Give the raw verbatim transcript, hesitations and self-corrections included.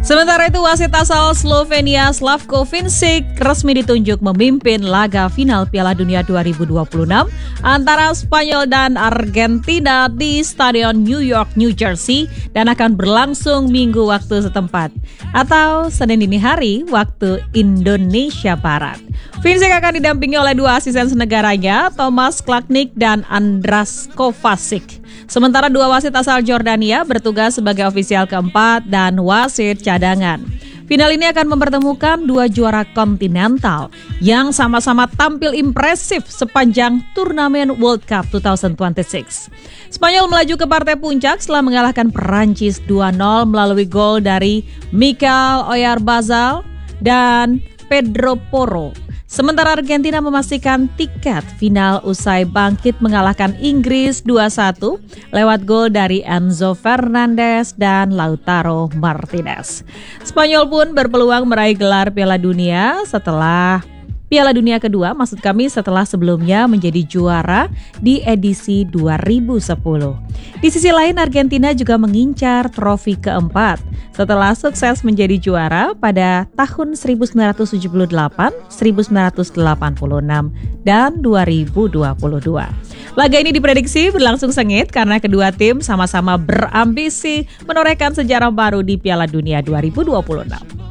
Sementara itu wasit asal Slovenia Slavko Vincic resmi ditunjuk memimpin laga final Piala Dunia dua ribu dua puluh enam antara Spanyol dan Argentina di Stadion New York, New Jersey dan akan berlangsung minggu waktu setempat atau Senin dini hari waktu Indonesia Barat. Vincic akan didampingi oleh dua asisten senegaranya, Tomas Klaknik dan Andras Kovacic. Sementara dua wasit asal Jordania bertugas sebagai ofisial keempat dan wasit cadangan. Final ini akan mempertemukan dua juara kontinental yang sama-sama tampil impresif sepanjang turnamen World Cup dua ribu dua puluh enam. Spanyol melaju ke partai puncak setelah mengalahkan Perancis dua nol melalui gol dari Mikel Oyarzabal dan Pedro Porro. Sementara Argentina memastikan tiket final usai bangkit mengalahkan Inggris dua satu lewat gol dari Enzo Fernandez dan Lautaro Martinez. Spanyol pun berpeluang meraih gelar Piala Dunia setelah Piala Dunia kedua, maksud kami setelah sebelumnya menjadi juara di edisi dua ribu sepuluh. Di sisi lain, Argentina juga mengincar trofi keempat setelah sukses menjadi juara pada tahun seribu sembilan ratus tujuh puluh delapan, seribu sembilan ratus delapan puluh enam, dan dua ribu dua puluh dua. Laga ini diprediksi berlangsung sengit karena kedua tim sama-sama berambisi menorehkan sejarah baru di Piala Dunia dua ribu dua puluh enam.